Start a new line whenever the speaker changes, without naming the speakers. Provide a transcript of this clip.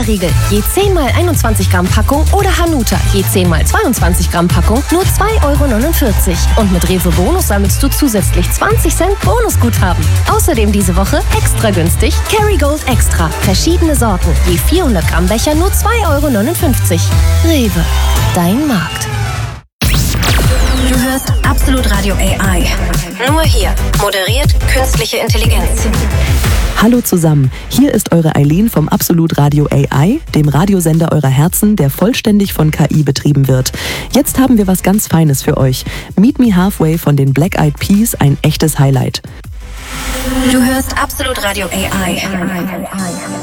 Kinderriegel, je 10 x 21 Gramm Packung oder Hanuta, je 10 x 22 Gramm Packung, nur 2,49 €. Und mit Rewe Bonus sammelst du zusätzlich 20 Cent Bonusguthaben. Außerdem diese Woche extra günstig Kerrygold Extra. Verschiedene Sorten, je 400 Gramm Becher, nur 2,59 €. Rewe, dein Markt.
Du hörst Absolut Radio AI. Nur hier. Moderiert künstliche Intelligenz.
Hallo zusammen, hier ist eure Eileen vom Absolut Radio AI, dem Radiosender eurer Herzen, der vollständig von KI betrieben wird. Jetzt haben wir was ganz Feines für euch. Meet Me Halfway von den Black Eyed Peas, ein echtes Highlight.
Du hörst Absolut Radio AI.